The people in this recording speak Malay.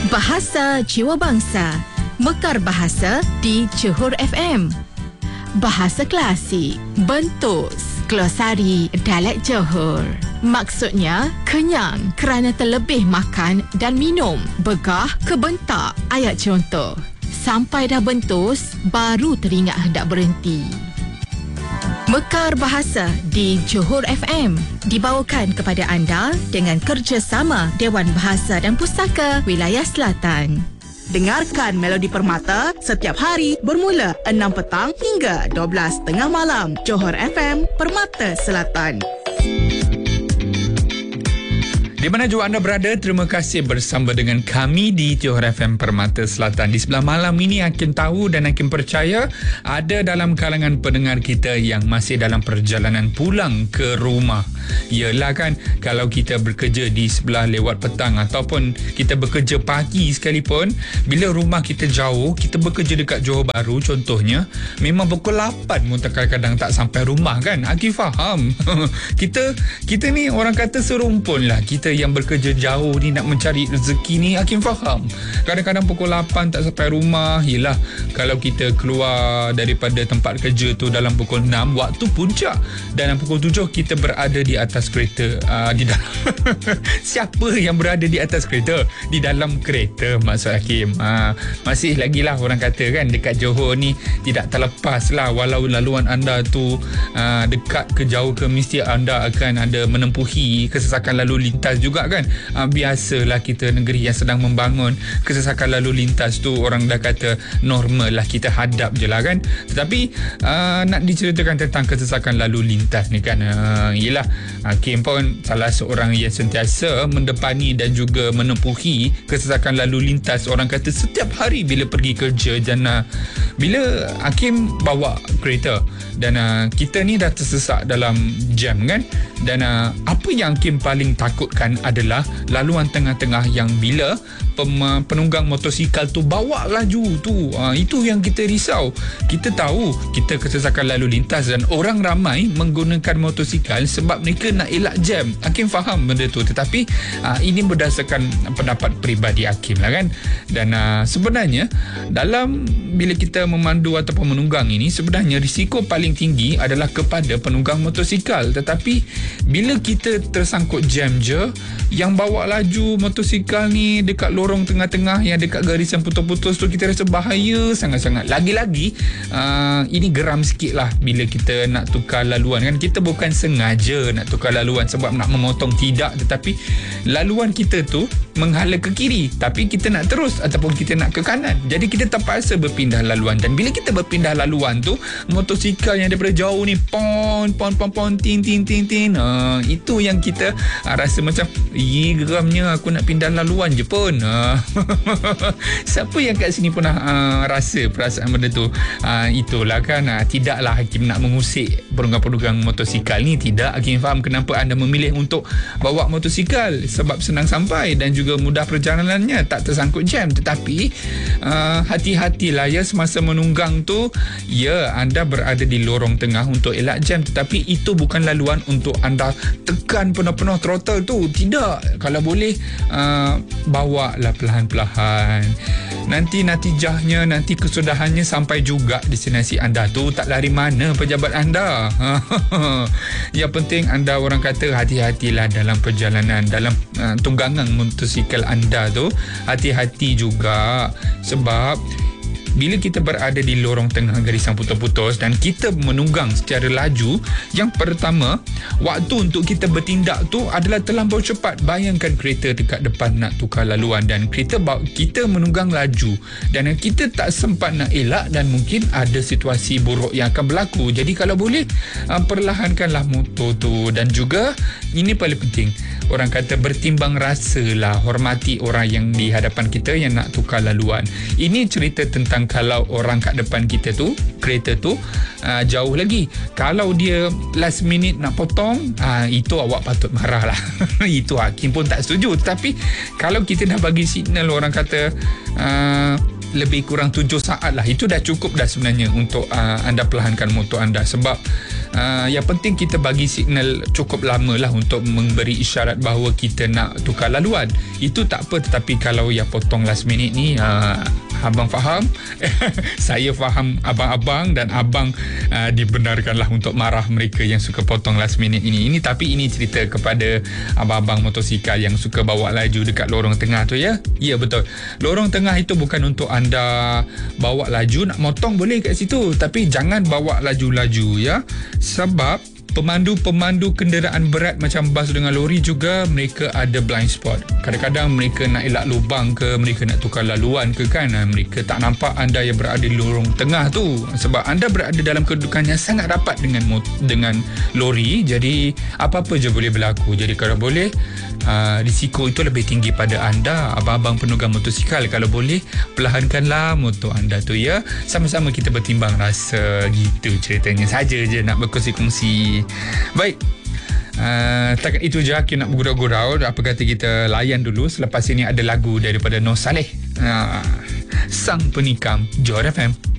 Bahasa Jiwa Bangsa, Mekar Bahasa di Johor FM. Bahasa Klasik, Bentus, Glosari Dialek Johor. Maksudnya, kenyang kerana terlebih makan dan minum. Begah kebentak ayat contoh. Sampai dah bentus, baru teringat hendak berhenti. Mekar Bahasa di Johor FM dibawakan kepada anda dengan kerjasama Dewan Bahasa dan Pustaka Wilayah Selatan. Dengarkan Melodi Permata setiap hari bermula 6 petang hingga 12:30 malam. Johor FM, Permata Selatan. Di mana juga anda berada, terima kasih bersama dengan kami di Johor FM Permata Selatan. Di sebelah malam ini, Hakim tahu dan Hakim percaya ada dalam kalangan pendengar kita yang masih dalam perjalanan pulang ke rumah. Yelah kan, kalau kita bekerja di sebelah lewat petang ataupun kita bekerja pagi sekalipun, bila rumah kita jauh, kita bekerja dekat Johor Bahru contohnya, memang pukul 8 pun kadang-kadang tak sampai rumah kan. Hakim faham. kita ni orang kata serumpun lah. Kita yang bekerja jauh ni nak mencari rezeki ni, Hakim faham. Kadang-kadang pukul 8 tak sampai rumah. Yelah, kalau kita keluar daripada tempat kerja tu dalam pukul 6, waktu puncak. Dan dalam pukul 7 kita berada di atas kereta. Di dalam siapa yang berada di atas kereta? Di dalam kereta, maksud Hakim. Masih lagi lah orang kata kan, dekat Johor ni tidak terlepas lah. Walau laluan anda tu dekat ke jauh ke, mesti anda akan ada menempuhi kesesakan lalu lintas juga kan. Biasalah kita negeri yang sedang membangun, kesesakan lalu lintas tu orang dah kata normal lah, kita hadap je lah kan. Tetapi nak diceritakan tentang kesesakan lalu lintas ni kan, yelah, Hakim pun salah seorang yang sentiasa mendepani dan juga menempuhi kesesakan lalu lintas orang kata setiap hari bila pergi kerja. Dan bila Hakim bawa kereta dan kita ni dah tersesak dalam jam kan, dan apa yang Hakim paling takutkan adalah laluan tengah-tengah yang bila penunggang motosikal tu bawa laju tu. Itu yang kita risau. Kita tahu kita kesesakan lalu lintas dan orang ramai menggunakan motosikal sebab mereka nak elak jam. Hakim faham benda tu, tetapi ini berdasarkan pendapat peribadi Hakim lah kan. Dan sebenarnya dalam bila kita memandu ataupun menunggang ini, sebenarnya risiko paling tinggi adalah kepada penunggang motosikal. Tetapi bila kita tersangkut jam je, yang bawa laju motosikal ni dekat lorong tengah-tengah yang dekat garisan putus-putus tu, kita rasa bahaya sangat-sangat. Lagi-lagi ini geram sikit lah bila kita nak tukar laluan kan. Kita bukan sengaja nak tukar laluan sebab nak memotong, tidak. Tetapi laluan kita tu menghala ke kiri, tapi kita nak terus ataupun kita nak ke kanan, jadi kita terpaksa berpindah laluan. Dan bila kita berpindah laluan tu, motosikal yang daripada jauh ni pon ting itu yang kita rasa macam geramnya, aku nak pindah laluan je pun. Siapa yang kat sini pernah rasa perasaan benda tu? Itulah kan. Tidaklah Hakim nak mengusik penunggang-penunggang motosikal ni, tidak. Hakim faham kenapa anda memilih untuk bawa motosikal, sebab senang sampai dan juga mudah perjalanannya, tak tersangkut jam. Tetapi hati-hatilah ya semasa menunggang tu. Ya, anda berada di lorong tengah untuk elak jam, tetapi itu bukan laluan untuk anda tekan penuh-penuh throttle tu. Tidak. Kalau boleh bawalah perlahan-perlahan. Nanti natijahnya, nanti kesudahannya sampai juga destinasi anda tu. Tak lari mana pejabat anda. Yang penting anda orang kata hati-hatilah dalam perjalanan, dalam tunggangan motosikal anda tu. Hati-hati juga, sebab bila kita berada di lorong tengah garisan putus-putus dan kita menunggang secara laju, yang pertama, waktu untuk kita bertindak tu adalah terlampau cepat. Bayangkan kereta dekat depan nak tukar laluan dan kita menunggang laju dan kita tak sempat nak elak dan mungkin ada situasi buruk yang akan berlaku. Jadi kalau boleh, perlahankanlah motor tu. Dan juga ini paling penting, orang kata bertimbang rasa lah, hormati orang yang di hadapan kita yang nak tukar laluan. Ini cerita tentang kalau orang kat depan kita tu, kereta tu jauh lagi, kalau dia last minute nak potong, itu awak patut marah lah. Itu Hakim pun tak setuju. Tapi kalau kita dah bagi signal, orang kata lebih kurang 7 saat lah, itu dah cukup dah sebenarnya untuk anda perlahankan motor anda. Sebab Yang penting kita bagi signal cukup lama lah untuk memberi isyarat bahawa kita nak tukar laluan. Itu tak apa, tetapi kalau yang potong last minute ni, abang faham. Saya faham abang-abang, dan abang dibenarkanlah untuk marah mereka yang suka potong last minute ini. Tapi ini cerita kepada abang-abang motosikal yang suka bawa laju dekat lorong tengah tu, ya. Ya, betul. Lorong tengah itu bukan untuk anda bawa laju. Nak motong boleh kat situ, tapi jangan bawa laju-laju, ya. Sebab pemandu-pemandu kenderaan berat macam bas dengan lori juga, mereka ada blind spot. Kadang-kadang mereka nak elak lubang ke, mereka nak tukar laluan ke kan, mereka tak nampak anda yang berada di lorong tengah tu, sebab anda berada dalam kedudukan yang sangat rapat dengan lori. Jadi apa-apa je boleh berlaku. Jadi kalau boleh, risiko itu lebih tinggi pada anda, abang-abang penunggang motosikal. Kalau boleh, perlahankanlah motor anda tu, ya. Sama-sama kita bertimbang rasa, gitu ceritanya. Saja je nak berkongsi-kongsi. Baik, setakat itu je Hakim nak bergurau-gurau. Apa kata kita layan dulu. Selepas ini ada lagu daripada Noh Saleh, Sang Penikam, Johor FM.